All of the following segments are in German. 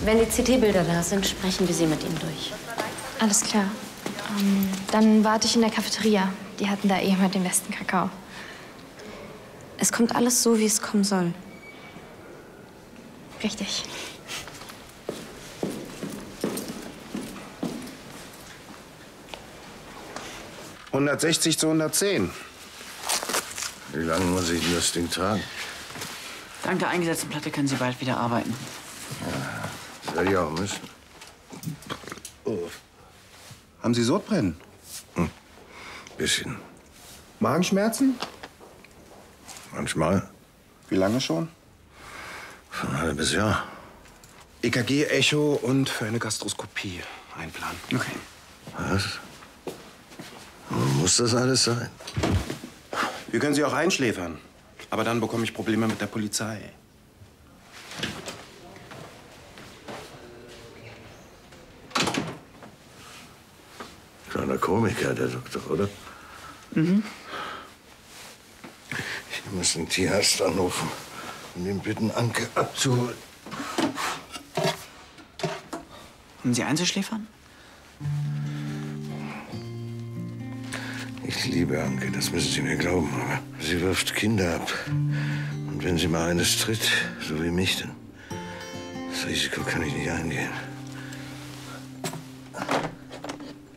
Wenn die CT-Bilder da sind, sprechen wir sie mit Ihnen durch. Alles klar. Dann warte ich in der Cafeteria. Die hatten da immer den besten Kakao. Es kommt alles so, wie es kommen soll. Richtig. »160 zu 110. Wie lange muss ich denn das Ding tragen? Dank der eingesetzten Platte können Sie bald wieder arbeiten. Ja, das werde ich auch müssen. Oh. Haben Sie Sodbrennen? Bisschen. Magenschmerzen? Manchmal. Wie lange schon? Schon ein halbes Jahr. EKG, Echo und für eine Gastroskopie einplanen. Okay. Was? Muss das alles sein? Wir können Sie auch einschläfern. Aber dann bekomme ich Probleme mit der Polizei. Kleiner Komiker, der Doktor, oder? Mhm. Ich muss den Tierarzt anrufen und ihn bitten, Anke abzuholen. Um Sie einzuschläfern? Ich liebe Anke, das müssen Sie mir glauben, aber sie wirft Kinder ab. Und wenn sie mal eines tritt, so wie mich, dann das Risiko kann ich nicht eingehen.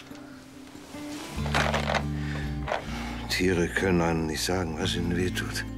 Tiere können einem nicht sagen, was ihnen wehtut.